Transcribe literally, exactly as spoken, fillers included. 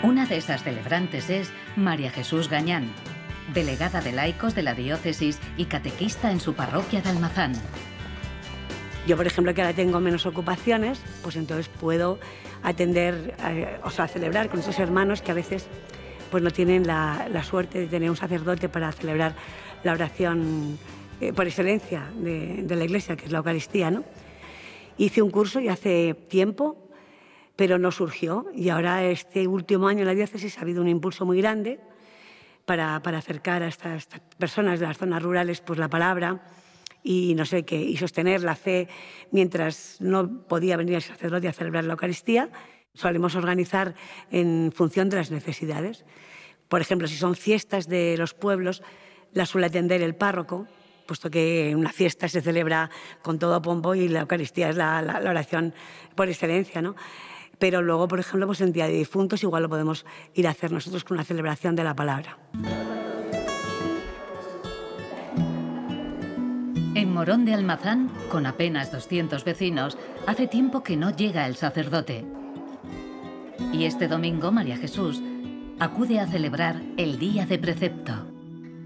Una de esas celebrantes es María Jesús Gañán, delegada de laicos de la diócesis y catequista en su parroquia de Almazán. Yo, por ejemplo, que ahora tengo menos ocupaciones, pues entonces puedo atender, eh, o sea, celebrar con esos hermanos que a veces pues no tienen la, la suerte de tener un sacerdote para celebrar la oración eh, por excelencia de, de la Iglesia, que es la Eucaristía, ¿no? Hice un curso ya hace tiempo, pero no surgió, y ahora este último año en la diócesis ha habido un impulso muy grande para, para acercar a estas, estas personas de las zonas rurales pues la palabra y no sé qué, y sostener la fe mientras no podía venir el sacerdote a celebrar la Eucaristía. Solemos organizar en función de las necesidades. Por ejemplo, si son fiestas de los pueblos, las suele atender el párroco, puesto que una fiesta se celebra con todo pompo y la Eucaristía es la, la, la oración por excelencia, ¿no? Pero luego, por ejemplo, pues en Día de Difuntos igual lo podemos ir a hacer nosotros con una celebración de la palabra. En Morón de Almazán, con apenas doscientos vecinos, hace tiempo que no llega el sacerdote. Y este domingo María Jesús acude a celebrar el Día de Precepto.